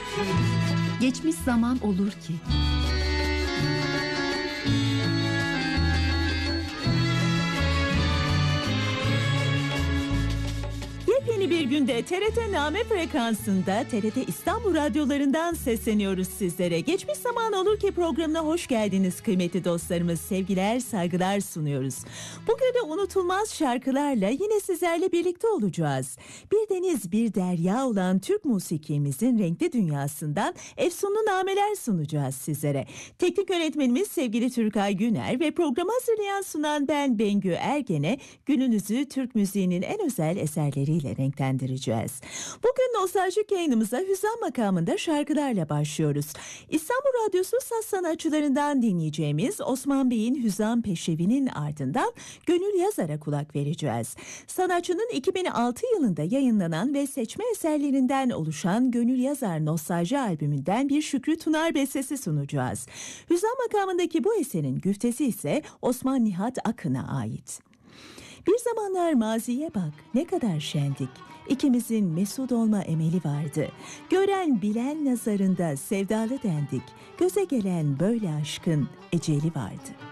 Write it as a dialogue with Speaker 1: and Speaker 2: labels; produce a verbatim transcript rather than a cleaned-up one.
Speaker 1: Geçmiş zaman olur ki.
Speaker 2: Yepyeni bir günde T R T Name frekansında T R T İstanbul radyolarından sesleniyoruz sizlere. Geçmiş zaman olur ki programına hoş geldiniz kıymetli dostlarımız. Sevgiler, saygılar sunuyoruz. Bugün de unutulmaz şarkılarla yine sizlerle birlikte olacağız. Bir deniz bir derya olan Türk musikimizin renkli dünyasından efsunlu nameler sunacağız sizlere. Teknik yönetmenimiz sevgili Türkay Güner ve programı hazırlayan sunan ben Bengü Ergen'e gününüzü Türk müziğinin en özel eserleriyle renklendireceğiz. Bugün nostaljik yayınımıza hüzan makamında şarkılarla başlıyoruz. İstanbul Radyosu saz sanatçılarından dinleyeceğimiz Osman Bey'in Hüzan Peşevi'nin ardından Gönül Yazar'a kulak vereceğiz. Sanatçının iki bin altı yılında yayınlanan ve seçme eserlerinden oluşan Gönül Yazar Nostalji albümünden bir Şükrü Tunar bestesi sunacağız. Hüzan makamındaki bu eserin güftesi ise Osman Nihat Akın'a ait. Bir zamanlar maziye bak, ne kadar şendik. İkimizin mesut olma emeli vardı. Gören bilen nazarında sevdalı dendik. Göze gelen böyle aşkın eceli vardı.